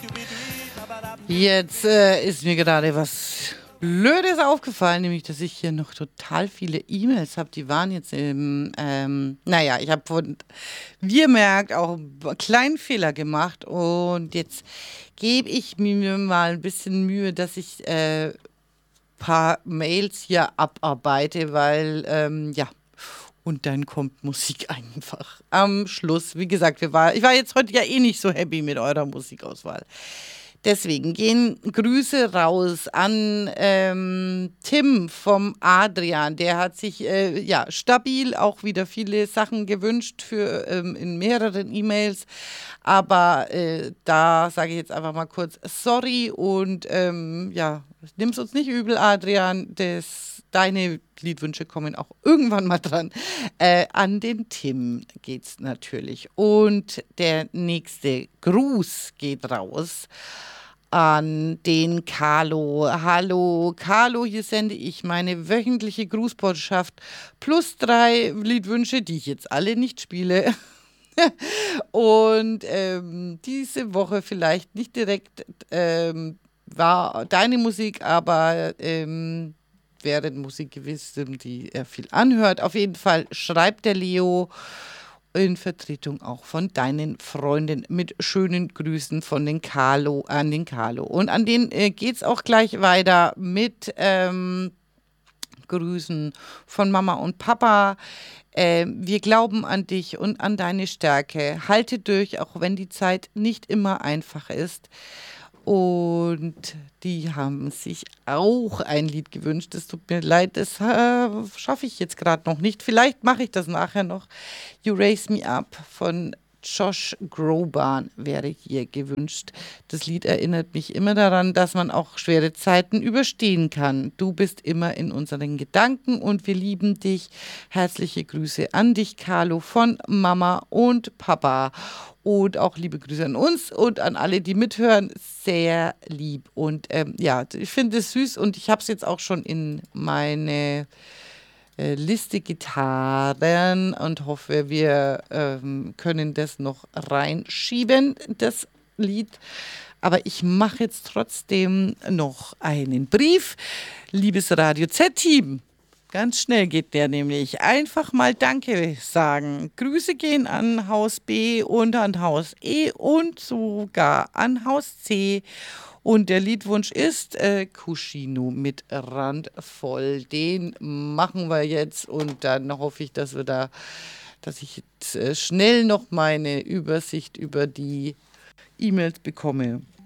Jetzt ist mir gerade was Blödes aufgefallen, nämlich, dass ich hier noch total viele E-Mails habe. Die waren jetzt naja, ich habe wie ihr merkt, auch einen kleinen Fehler gemacht. Und jetzt gebe ich mir mal ein bisschen Mühe, dass ich paar Mails hier abarbeite, weil, ja, und dann kommt Musik einfach am Schluss. Wie gesagt, ich war jetzt heute ja eh nicht so happy mit eurer Musikauswahl. Deswegen gehen Grüße raus an Tim vom Adrian. Der hat sich ja stabil auch wieder viele Sachen gewünscht für in mehreren E-Mails. Aber da sage ich jetzt einfach mal kurz sorry und ja, nimm's uns nicht übel, Adrian. Deine Liedwünsche kommen auch irgendwann mal dran. An den Tim geht's natürlich. Und der nächste Gruß geht raus an den Carlo. Hallo, Carlo, hier sende ich meine wöchentliche Grußbotschaft plus 3 Liedwünsche, die ich jetzt alle nicht spiele. Und diese Woche vielleicht nicht direkt war deine Musik, aber wäre Musik gewesen, die er viel anhört. Auf jeden Fall schreibt der Leo in Vertretung auch von deinen Freunden mit schönen Grüßen von den Carlo an den Carlo. Und an den geht's auch gleich weiter mit Grüßen von Mama und Papa. Wir glauben an dich und an deine Stärke. Halte durch, auch wenn die Zeit nicht immer einfach ist. Und die haben sich auch ein Lied gewünscht. Es tut mir leid, das schaffe ich jetzt gerade noch nicht. Vielleicht mache ich das nachher noch. You Raise Me Up von Josh Groban wäre hier gewünscht. Das Lied erinnert mich immer daran, dass man auch schwere Zeiten überstehen kann. Du bist immer in unseren Gedanken und wir lieben dich. Herzliche Grüße an dich, Carlo, von Mama und Papa. Und auch liebe Grüße an uns und an alle, die mithören. Sehr lieb. Und ja, ich finde es süß und ich habe es jetzt auch schon in meine Liste Gitarren und hoffe, wir können das noch reinschieben, das Lied. Aber ich mache jetzt trotzdem noch einen Brief. Liebes Radio Z-Team, ganz schnell geht der nämlich. Einfach mal Danke sagen. Grüße gehen an Haus B und an Haus E und sogar an Haus C. Und der Liedwunsch ist Kuschino mit Randvoll. Den machen wir jetzt und dann hoffe ich, dass ich jetzt schnell noch meine Übersicht über die E-Mails bekomme.